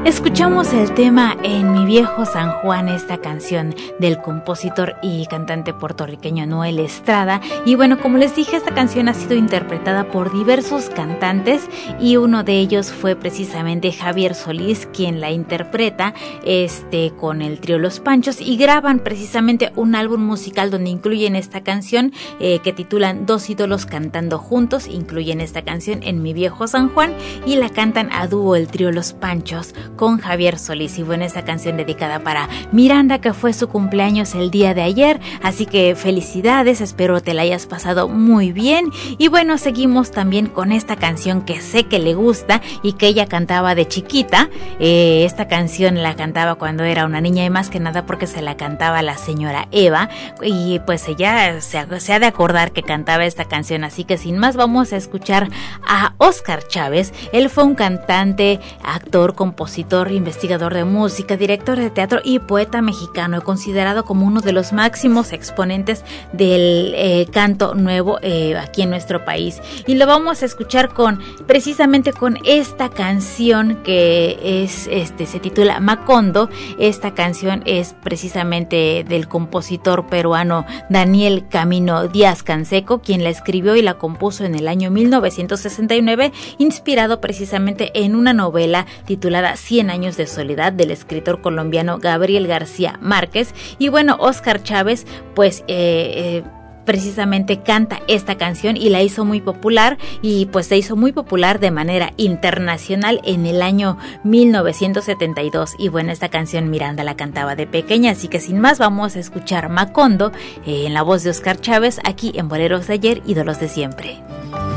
Escuchamos el tema En mi viejo San Juan, esta canción del compositor y cantante puertorriqueño Noel Estrada. Y bueno, como les dije, esta canción ha sido interpretada por diversos cantantes y uno de ellos fue precisamente Javier Solís, quien la interpreta con el trío Los Panchos, y graban precisamente un álbum musical donde incluyen esta canción que titulan Dos ídolos cantando juntos. Incluyen esta canción En mi viejo San Juan y la cantan a dúo el trío Los Panchos con Javier Solís. Y bueno, esta canción dedicada para Miranda, que fue su cumpleaños el día de ayer, así que felicidades, espero te la hayas pasado muy bien. Y bueno, seguimos también con esta canción que sé que le gusta y que ella cantaba de chiquita. Esta canción la cantaba cuando era una niña, y más que nada porque se la cantaba la señora Eva, y pues ella se ha de acordar que cantaba esta canción. Así que sin más, vamos a escuchar a Óscar Chávez. Él fue un cantante, actor, compositor, investigador de música, director de teatro y poeta mexicano, considerado como uno de los máximos exponentes del canto nuevo aquí en nuestro país. Y lo vamos a escuchar precisamente con esta canción que se titula Macondo. Esta canción es precisamente del compositor peruano Daniel Camino Díaz Canseco, quien la escribió y la compuso en el año 1969, inspirado precisamente en una novela titulada 100 años de soledad del escritor colombiano Gabriel García Márquez. Y bueno, Óscar Chávez pues precisamente canta esta canción y la hizo muy popular, y pues se hizo muy popular de manera internacional en el año 1972. Y bueno, esta canción Miranda la cantaba de pequeña, así que sin más vamos a escuchar Macondo en la voz de Óscar Chávez aquí en Boleros de Ayer, ídolos de siempre.